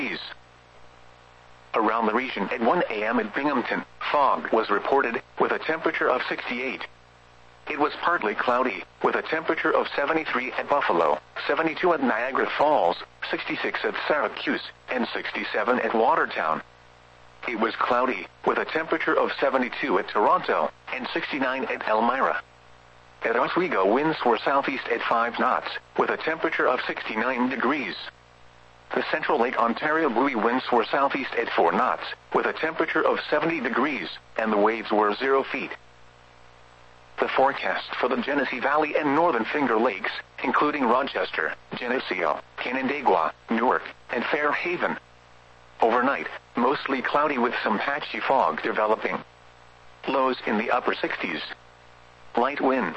Around the region at 1 a.m. at Binghamton, fog was reported, with a temperature of 68. It was partly cloudy, with a temperature of 73 at Buffalo, 72 at Niagara Falls, 66 at Syracuse, and 67 at Watertown. It was cloudy, with a temperature of 72 at Toronto, and 69 at Elmira. At Oswego, winds were southeast at 5 knots, with a temperature of 69 degrees. The Central Lake Ontario buoy winds were southeast at 4 knots, with a temperature of 70 degrees, and the waves were 0 feet. The forecast for the Genesee Valley and Northern Finger Lakes, including Rochester, Geneseo, Canandaigua, Newark, and Fairhaven. Overnight, mostly cloudy with some patchy fog developing. Lows in the upper 60s. Light winds.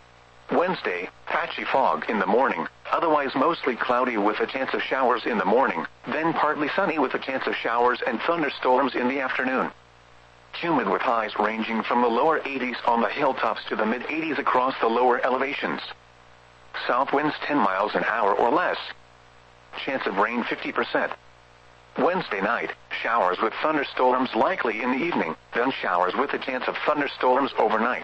Wednesday, patchy fog in the morning, otherwise mostly cloudy with a chance of showers in the morning, then partly sunny with a chance of showers and thunderstorms in the afternoon. Humid with highs ranging from the lower 80s on the hilltops to the mid-80s across the lower elevations. South winds 10 miles an hour or less. Chance of rain 50%. Wednesday night, showers with thunderstorms likely in the evening, then showers with a chance of thunderstorms overnight.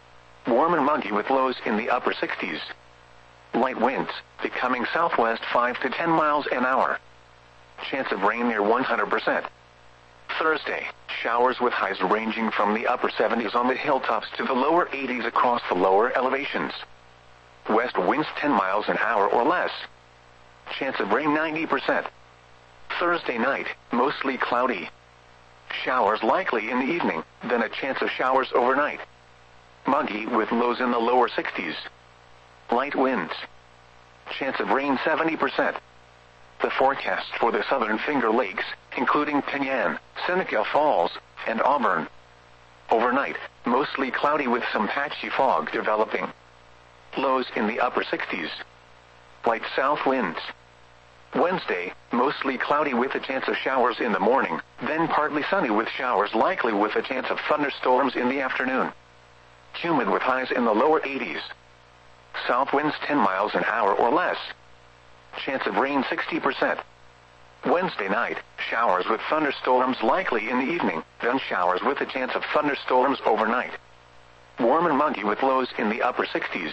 Warm and muggy with lows in the upper 60s. Light winds, becoming southwest 5 to 10 miles an hour. Chance of rain near 100%. Thursday, showers with highs ranging from the upper 70s on the hilltops to the lower 80s across the lower elevations. West winds 10 miles an hour or less. Chance of rain 90%. Thursday night, mostly cloudy. Showers likely in the evening, then a chance of showers overnight. Muggy with lows in the lower 60s. Light winds. Chance of rain 70%. The forecast for the Southern Finger Lakes, including Penyan, Seneca Falls, and Auburn. Overnight, mostly cloudy with some patchy fog developing. Lows in the upper 60s. Light south winds. Wednesday, mostly cloudy with a chance of showers in the morning, then partly sunny with showers likely with a chance of thunderstorms in the afternoon. Humid with highs in the lower 80s. South winds 10 miles an hour or less. Chance of rain 60%. Wednesday night, showers with thunderstorms likely in the evening, then showers with a chance of thunderstorms overnight. Warm and muggy with lows in the upper 60s.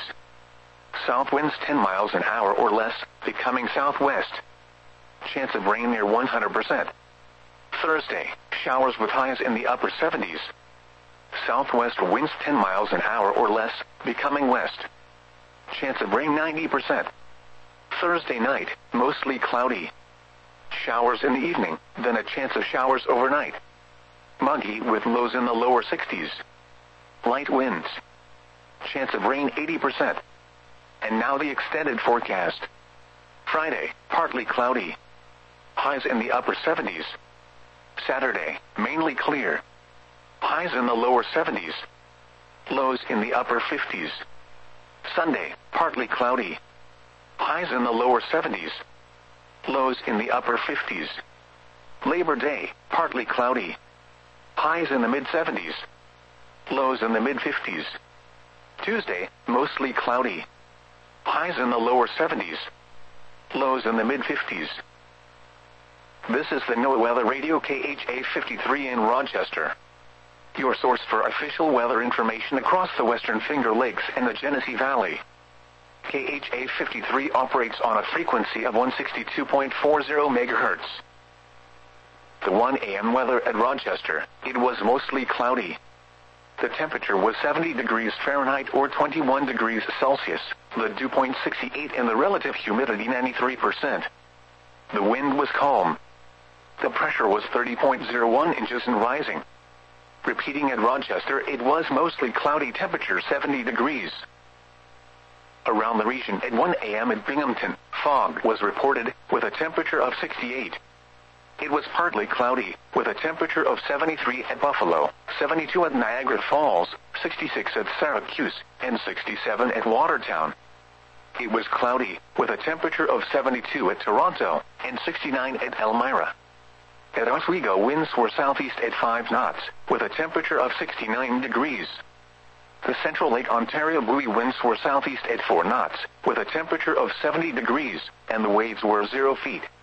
South winds 10 miles an hour or less, becoming southwest. Chance of rain near 100%. Thursday, showers with highs in the upper 70s. Southwest winds 10 miles an hour or less, becoming west. Chance of rain 90%. Thursday night, mostly cloudy. Showers in the evening, then a chance of showers overnight. Muggy with lows in the lower 60s. Light winds. Chance of rain 80%. And now the extended forecast. Friday, partly cloudy. Highs in the upper 70s. Saturday, mainly clear. Highs in the lower 70s. Lows in the upper 50s. Sunday, partly cloudy. Highs in the lower 70s. Lows in the upper 50s. Labor Day, partly cloudy. Highs in the mid-70s. Lows in the mid-50s. Tuesday, mostly cloudy. Highs in the lower 70s. Lows in the mid-50s. This is the NOAA Weather Radio KHA 53 in Rochester. Your source for official weather information across the Western Finger Lakes and the Genesee Valley. KHA 53 operates on a frequency of 162.40 MHz. The 1 a.m. weather at Rochester, it was mostly cloudy. The temperature was 70 degrees Fahrenheit or 21 degrees Celsius, the dew point 68 and the relative humidity 93%. The wind was calm. The pressure was 30.01 inches and rising. Repeating at Rochester, it was mostly cloudy, temperature 70 degrees. Around the region at 1 a.m. at Binghamton, fog was reported, with a temperature of 68. It was partly cloudy, with a temperature of 73 at Buffalo, 72 at Niagara Falls, 66 at Syracuse, and 67 at Watertown. It was cloudy, with a temperature of 72 at Toronto, and 69 at Elmira. At Oswego, winds were southeast at 5 knots, with a temperature of 69 degrees. The Central Lake Ontario buoy winds were southeast at 4 knots, with a temperature of 70 degrees, and the waves were 0 feet.